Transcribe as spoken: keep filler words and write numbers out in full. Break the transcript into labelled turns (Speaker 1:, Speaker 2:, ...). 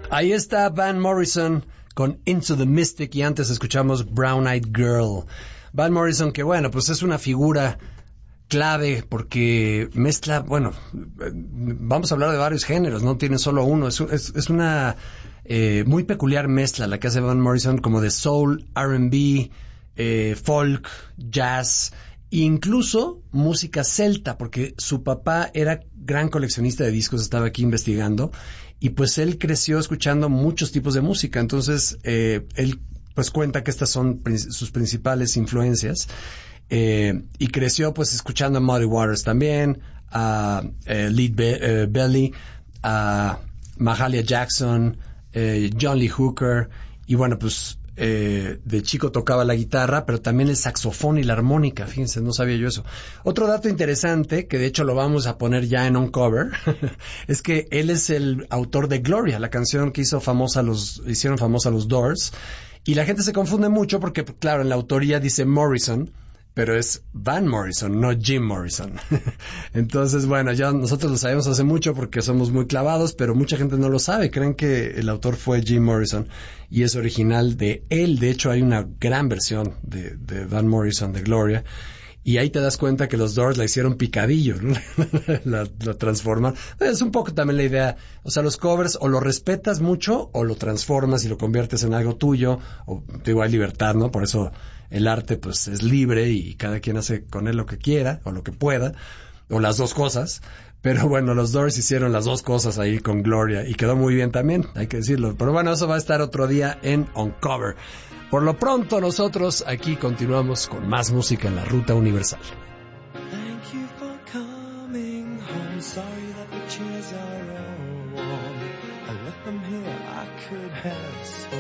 Speaker 1: Ahí está Van Morrison con Into the Mystic y antes escuchamos Brown Eyed Girl. Van Morrison, que bueno, pues es una figura clave porque mezcla, bueno, vamos a hablar de varios géneros, no tiene solo uno, es, es, es una eh, muy peculiar mezcla la que hace Van Morrison, como de soul, R and B, eh, folk, jazz, incluso música celta, porque su papá era gran coleccionista de discos, estaba aquí investigando, y pues él creció escuchando muchos tipos de música, entonces eh, él pues cuenta que estas son prin- sus principales influencias. Eh, y creció pues escuchando a Muddy Waters también, a eh, Lead Be- eh, Belly, a Mahalia Jackson, eh, John Lee Hooker, y bueno, pues eh, de chico tocaba la guitarra, pero también el saxofón y la armónica, fíjense, no sabía yo eso. Otro dato interesante, que de hecho lo vamos a poner ya en On Cover, es que él es el autor de Gloria, la canción que hizo famosa los, hicieron famosa los Doors, y la gente se confunde mucho porque, claro, en la autoría dice Morrison, pero es Van Morrison, no Jim Morrison. Entonces, bueno, ya nosotros lo sabemos hace mucho porque somos muy clavados, pero mucha gente no lo sabe. Creen que el autor fue Jim Morrison y es original de él. De hecho, hay una gran versión de, de Van Morrison, de Gloria. Y ahí te das cuenta que los Doors la hicieron picadillo, ¿no? la, la transforman. Es un poco también la idea, o sea, los covers o lo respetas mucho o lo transformas y lo conviertes en algo tuyo, o digo, hay libertad, ¿no? Por eso el arte pues es libre y cada quien hace con él lo que quiera o lo que pueda, o las dos cosas. Pero bueno, los Doors hicieron las dos cosas ahí con Gloria y quedó muy bien también, hay que decirlo. Pero bueno, eso va a estar otro día en On Cover. Por lo pronto nosotros aquí continuamos con más música en la Ruta Universal.
Speaker 2: Thank you for coming home. Sorry that the chairs are all warm. I left them here, I could have sworn.